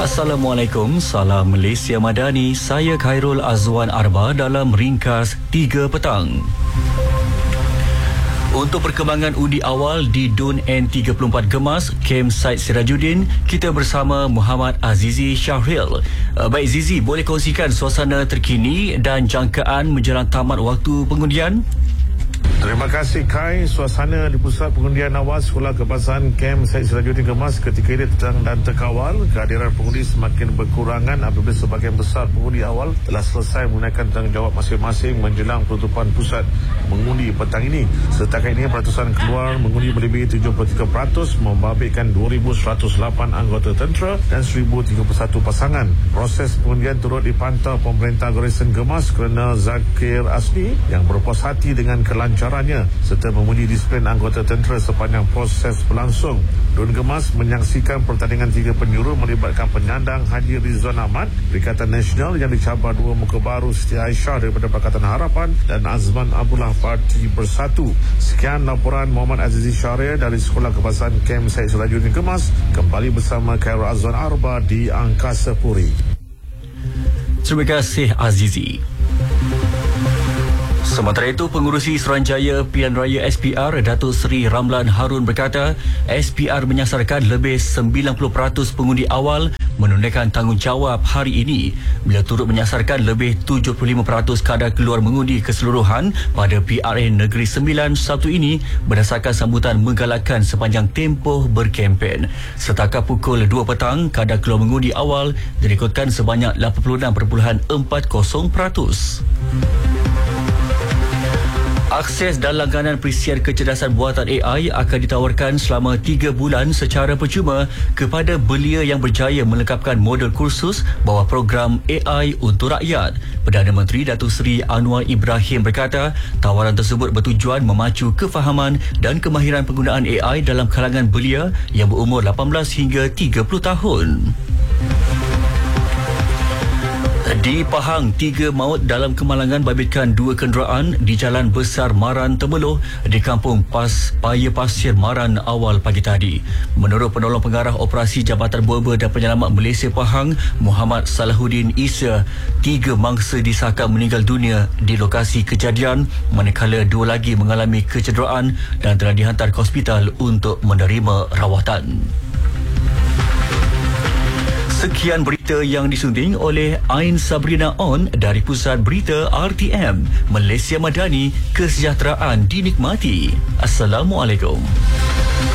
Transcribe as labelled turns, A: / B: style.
A: Assalamualaikum, salam Malaysia Madani. Saya Khairul Azwan Arba dalam ringkas 3 petang. Untuk perkembangan undi awal di DUN N34 Gemas, Kem Said Sirajuddin, kita bersama Muhammad Azizi Syahril. Baik Zizi, boleh kongsikan suasana terkini dan jangkaan menjelang tamat waktu pengundian?
B: Terima kasih Kai. Suasana di pusat pengundian awal Sekolah Kebangsaan Kem Said Sirajuddin Gemas ketika ini tenang dan terkawal. Kehadiran pengundi semakin berkurangan apabila sebahagian besar pengundi awal telah selesai menunaikan tanggungjawab masing-masing menjelang penutupan pusat mengundi petang ini. Setakat ini peratusan keluar mengundi melebihi 73%, membabitkan 2,108 anggota tentera dan 1,031 pasangan. Proses pengundian turut dipantau pemerintah Garison Gemas kerana Zakir Asni yang berpuas hati dengan kelancarannya serta memuji disiplin anggota tentera sepanjang proses berlangsung. DUN Gemas menyaksikan pertandingan 3 penjuru melibatkan penyandang Haji Rizwan Ahmad Perikatan Nasional yang dicabar 2 muka baru Siti Aisyah daripada Pakatan Harapan dan Azman Abdullah Parti Bersatu. Sekian laporan Muhammad Azizi Syahril dari Sekolah Kebangsaan Kem Said Sirajuddin Gemas, kembali bersama Khairul Azwan Arba di Angkasa Puri.
A: Terima kasih Azizi. Sementara itu, Pengurusi Suruhanjaya Pilihan Raya SPR, Datuk Seri Ramlan Harun berkata, SPR menyasarkan lebih 90% pengundi awal menunaikan tanggungjawab hari ini bila turut menyasarkan lebih 75% kadar keluar mengundi keseluruhan pada PRN Negeri Sembilan Sabtu ini berdasarkan sambutan menggalakkan sepanjang tempoh berkempen. Setakat pukul 2 petang, kadar keluar mengundi awal direkodkan sebanyak 86.40%. Akses dan langganan perisian kecerdasan buatan AI akan ditawarkan selama 3 bulan secara percuma kepada belia yang berjaya melengkapkan modul kursus bawah program AI untuk rakyat. Perdana Menteri Datuk Seri Anwar Ibrahim berkata, tawaran tersebut bertujuan memacu kefahaman dan kemahiran penggunaan AI dalam kalangan belia yang berumur 18 hingga 30 tahun. Di Pahang, 3 maut dalam kemalangan babitkan 2 kenderaan di Jalan Besar Maran Temeloh di Kampung Paya Pasir Maran awal pagi tadi. Menurut penolong pengarah operasi Jabatan Buaba dan Penyelamat Malaysia Pahang, Muhammad Salahuddin Isa, 3 mangsa disahkan meninggal dunia di lokasi kejadian, manakala 2 lagi mengalami kecederaan dan telah dihantar ke hospital untuk menerima rawatan. Sekian berita yang disunting oleh Ain Sabrina On dari Pusat Berita RTM, Malaysia Madani, kesejahteraan dinikmati. Assalamualaikum.